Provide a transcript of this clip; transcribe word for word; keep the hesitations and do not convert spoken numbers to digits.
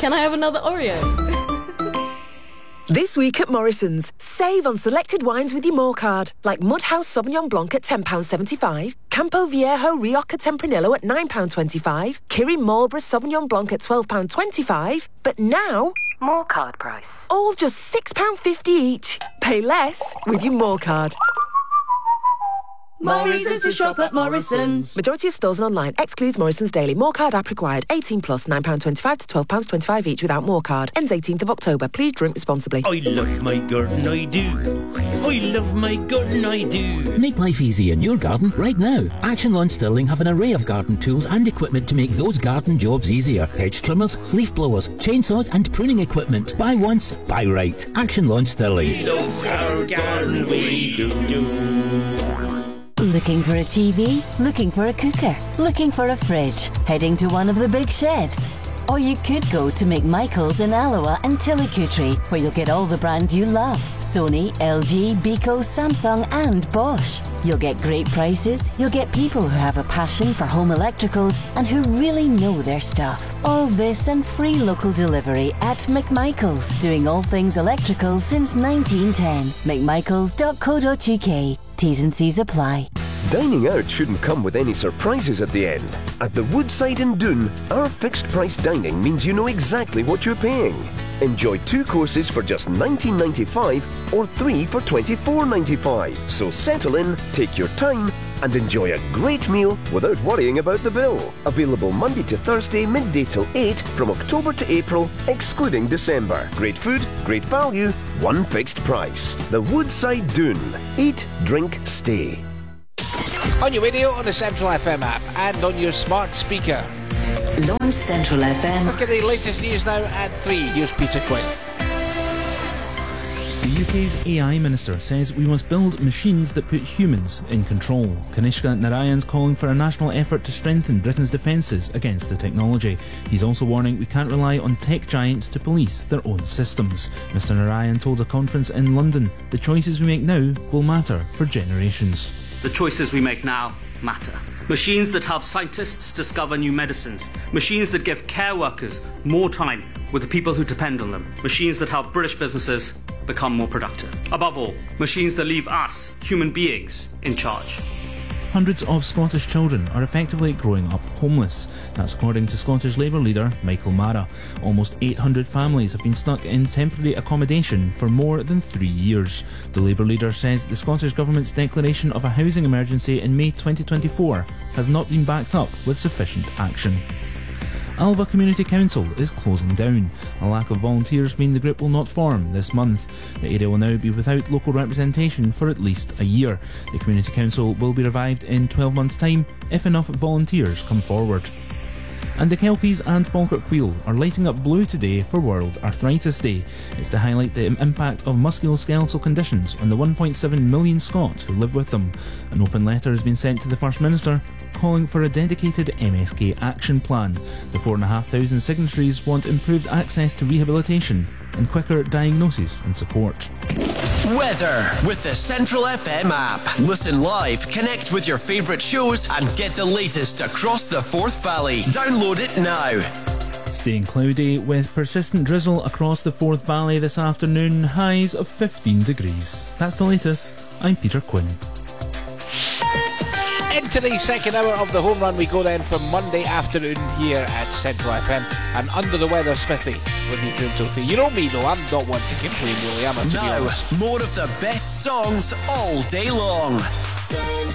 Can I have another Oreo? This week at Morrison's, save on selected wines with your More card, like Mudhouse Sauvignon Blanc at ten pounds seventy-five, Campo Viejo Rioja Tempranillo at nine pounds twenty-five, Kirin Marlborough Sauvignon Blanc at twelve pounds twenty-five, but now... More card price. All just six pounds fifty each. Pay less with your More card. More reasons to shop at Morrison's. Majority of stores and online. Excludes Morrison's Daily. More card app required. eighteen plus, nine pounds twenty-five to twelve pounds twenty-five each without More card. Ends eighteenth of October. Please drink responsibly. I love my garden, I do. I love my garden, I do. Make life easy in your garden right now. Action Lawn Stirling have an array of garden tools and equipment to make those garden jobs easier. Hedge trimmers, leaf blowers, chainsaws and pruning equipment. Buy once, buy right. Action Lawn Stirling. We love our garden, we do do. Looking for a T V? Looking for a cooker? Looking for a fridge? Heading to one of the big sheds? Or you could go to McMichael's in Alloa and Tillicootree, where you'll get all the brands you love. Sony, L G, Beko, Samsung and Bosch. You'll get great prices, you'll get people who have a passion for home electricals and who really know their stuff. All this and free local delivery at McMichael's, doing all things electrical since nineteen ten. mcmichaels dot co dot uk. T's and C's apply. Dining out shouldn't come with any surprises at the end. At the Woodside in Doon, our fixed price dining means you know exactly what you're paying. Enjoy two courses for just nineteen ninety-five or three for twenty-four ninety-five. So settle in, take your time and enjoy a great meal without worrying about the bill. Available Monday to Thursday midday till eight from October to April, excluding December. Great food, great value, one fixed price. The Woodside Doon. Eat, drink, stay. On your radio, on the Central F M app and on your smart speaker. Launch Central F M. Let's get the latest news now at three. Here's Peter Quinn. The U K's A I Minister says we must build machines that put humans in control. Kanishka Narayan's calling for a national effort to strengthen Britain's defences against the technology. He's also warning we can't rely on tech giants to police their own systems. Mr Narayan told a conference in London the choices we make now will matter for generations. The choices we make now matter. Machines that help scientists discover new medicines. Machines that give care workers more time with the people who depend on them. Machines that help British businesses become more productive. Above all, machines that leave us, human beings, in charge. Hundreds of Scottish children are effectively growing up homeless. That's according to Scottish Labour leader Michael Mara. Almost eight hundred families have been stuck in temporary accommodation for more than three years. The Labour leader says the Scottish Government's declaration of a housing emergency in May twenty twenty-four has not been backed up with sufficient action. Alva Community Council is closing down. A lack of volunteers mean the group will not form this month. The area will now be without local representation for at least a year. The Community Council will be revived in twelve months' time if enough volunteers come forward. And the Kelpies and Falkirk Wheel are lighting up blue today for World Arthritis Day. It's to highlight the impact of musculoskeletal conditions on the one point seven million Scots who live with them. An open letter has been sent to the First Minister calling for a dedicated M S K action plan. The four and a half thousand signatories want improved access to rehabilitation and quicker diagnosis and support. Weather with the Central F M app. Listen live, connect with your favourite shows and get the latest across the Forth Valley. Download it now. Staying cloudy with persistent drizzle across the Forth Valley this afternoon, highs of fifteen degrees. That's the latest. I'm Peter Quinn. Into the second hour of the home run we go then from Monday afternoon here at Central F M. And under the weather, Smithy, with you through till three. You know me though, I'm not one to complain really, am I, to be honest? Now, more of the best songs all day long.